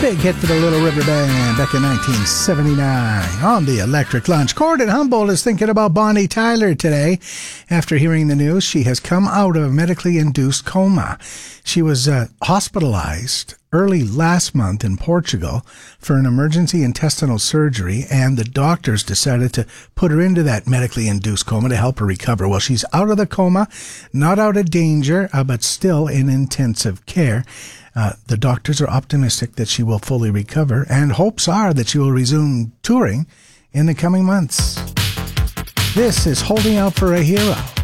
Big hit for the Little River Band back in 1979 on the Electric Lunch. Gordon Humboldt is thinking about Bonnie Tyler today. After hearing the news, she has come out of a medically induced coma. She was hospitalized early last month in Portugal for an emergency intestinal surgery, and the doctors decided to put her into that medically induced coma to help her recover. Well, she's out of the coma, not out of danger, but still in intensive care. The doctors are optimistic that she will fully recover, and hopes are that she will resume touring in the coming months. This is Holding Out for a Hero.